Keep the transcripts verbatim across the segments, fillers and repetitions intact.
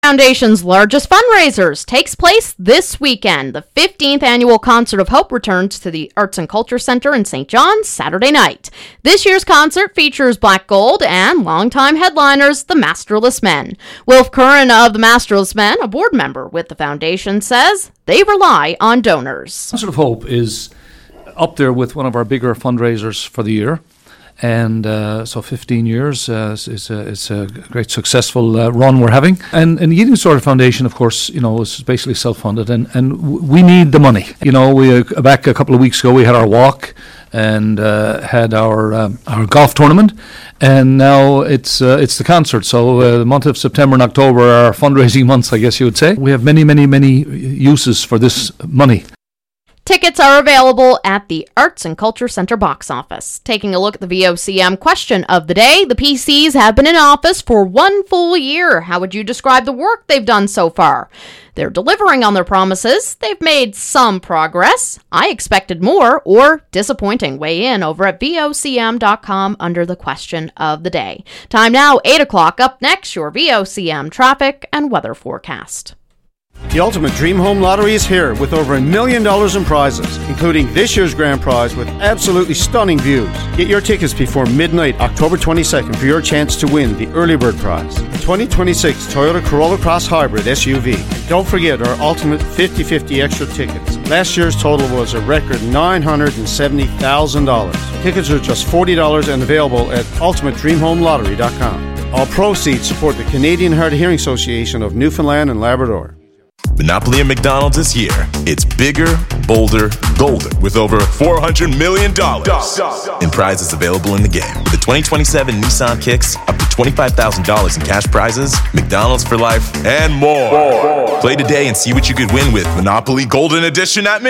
Foundation's largest fundraisers takes place this weekend. The fifteenth Annual Concert of Hope returns to the Arts and Culture Center in Saint John's Saturday night. This year's concert features Black Gold and longtime headliners, the Masterless Men. Wilf Curran of the Masterless Men, a board member with the foundation, says they rely on donors. Concert of Hope is up there with one of our bigger fundraisers for the year. And uh, so fifteen years uh, is, a, is a great successful uh, run we're having. And, and the Eating Disorder Foundation, of course, you know, is basically self-funded, and, and w- we need the money. You know, we uh, back a couple of weeks ago, we had our walk and uh, had our um, our golf tournament, and now it's uh, it's the concert. So uh, the month of September and October are our fundraising months, I guess you would say. We have many, many, many uses for this money. Tickets are available at the Arts and Culture Center box office. Taking a look at the V O C M question of the day, the P Cs have been in office for one full year. How would you describe the work they've done so far? They're delivering on their promises. They've made some progress. I expected more, or disappointing. Weigh in over at V O C M dot com under the question of the day. Time now, eight o'clock. Up next, your V O C M traffic and weather forecast. The Ultimate Dream Home Lottery is here with over a million dollars in prizes, including this year's grand prize with absolutely stunning views. Get your tickets before midnight, October twenty-second, for your chance to win the early bird prize, the twenty twenty-six Toyota Corolla Cross Hybrid S U V. Don't forget our Ultimate fifty-fifty extra tickets. Last year's total was a record nine hundred seventy thousand dollars. Tickets are just forty dollars and available at ultimate dream home lottery dot com. All proceeds support the Canadian Hard of Hearing Association of Newfoundland and Labrador. Monopoly at McDonald's is here. It's bigger, bolder, golder, with over four hundred million dollars in prizes available in the game. With the twenty twenty-seven Nissan Kicks, up to twenty-five thousand dollars in cash prizes, McDonald's for life, and more. more. Play today and see what you could win with Monopoly Golden Edition at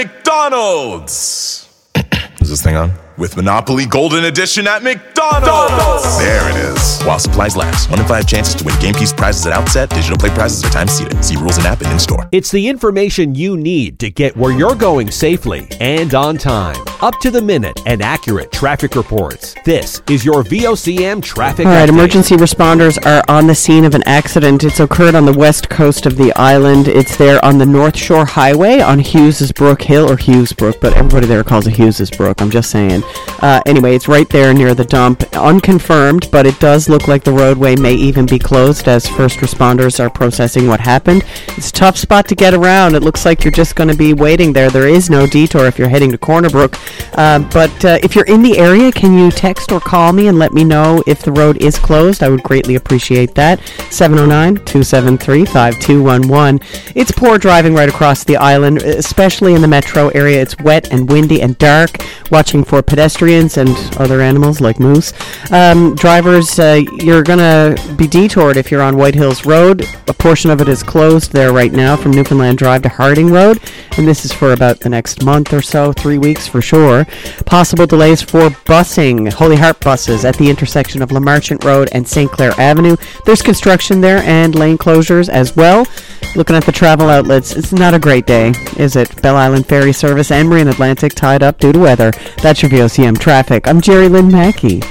McDonald's. Is this thing on? With Monopoly Golden Edition at McDonald's. There it is. While supplies last. One in five chances to win game piece prizes at outset. Digital play prizes are time seated. See rules and app and in-store. It's the information you need to get where you're going safely and on time. Up to the minute and accurate traffic reports. This is your V O C M traffic All right, update. emergency responders are on the scene of an accident. It's occurred on the west coast of the island. It's there on the North Shore Highway on Hughes's Brook Hill, or Hughes Brook, but everybody there calls it Hughes's Brook. I'm just saying. Uh, anyway, it's right there near the dump. Unconfirmed, but it does look like the roadway may even be closed as first responders are processing what happened. It's a tough spot to get around. It looks like you're just going to be waiting there. There is no detour if you're heading to Corner Brook. Uh, but uh, if you're in the area, can you text or call me and let me know if the road is closed? I would greatly appreciate that. seven oh nine, two seven three, five two one one. It's poor driving right across the island, especially in the metro area. It's wet and windy and dark. Watching for pedestrians and other animals like moose. Um, drivers, uh, you're going to be detoured if you're on White Hills Road. A portion of it is closed there right now from Newfoundland Drive to Harding Road, and this is for about the next month or so, three weeks for sure. Possible delays for busing, Holy Heart buses at the intersection of Lamarchant Road and Saint Clair Avenue. There's construction there and lane closures as well. Looking at the travel outlets, it's not a great day, is it? Belle Island Ferry Service and Marine Atlantic tied up due to weather. That's your V O C M traffic. I'm Jerry Lynn Mackey.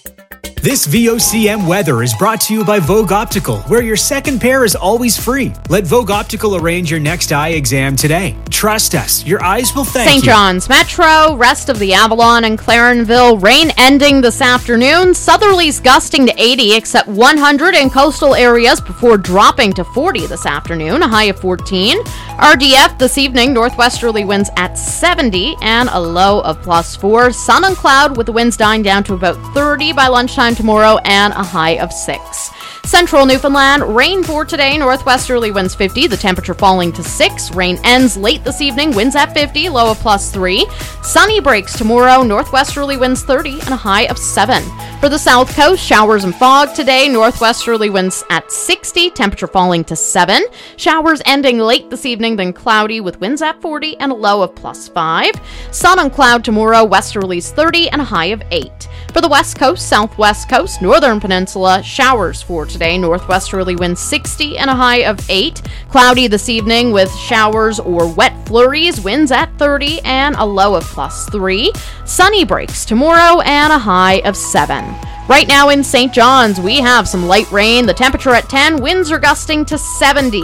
This V O C M weather is brought to you by Vogue Optical, where your second pair is always free. Let Vogue Optical arrange your next eye exam today. Trust us, your eyes will thank you. Saint John's Metro, rest of the Avalon and Clarenville, rain ending this afternoon. Southerlies gusting to eighty, except one hundred in coastal areas before dropping to forty this afternoon, a high of fourteen. R D F this evening, northwesterly winds at seventy and a low of plus four. Sun and cloud with the winds dying down to about thirty by lunchtime tomorrow and a high of six. Central Newfoundland, rain for today, northwesterly winds fifty, the temperature falling to six. Rain ends late this evening, winds at fifty, low of plus three. Sunny breaks tomorrow, northwesterly winds thirty and a high of seven. For the south coast, showers and fog today, northwesterly winds at sixty, temperature falling to seven. Showers ending late this evening, then cloudy with winds at forty and a low of plus five. Sun and cloud tomorrow, westerlies thirty and a high of eight. For the west coast, southwest coast, northern peninsula, showers for today, northwesterly winds sixty and a high of eight. Cloudy this evening with showers or wet flurries, winds at thirty and a low of plus three. Sunny breaks tomorrow and a high of seven. Right now in Saint John's, we have some light rain. The temperature at ten, winds are gusting to seventy.